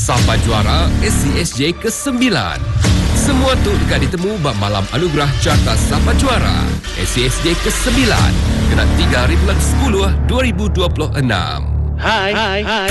Sapa Juara SCSJ ke-9. Semua tu dekat ditemu bab malam anugerah Carta Sapa Juara SCSJ ke-9 kena 3 bulan 10 2026. Hai.